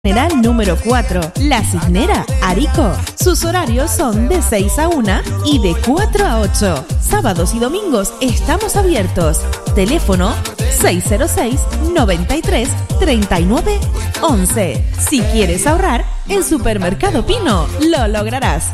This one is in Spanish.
General número 4, La Cisnera, Arico. Sus horarios son de 6 a 1 y de 4 a 8. Sábados y domingos estamos abiertos. Teléfono 606 93 39 11. Si quieres ahorrar, en Supermercado Pino lo lograrás.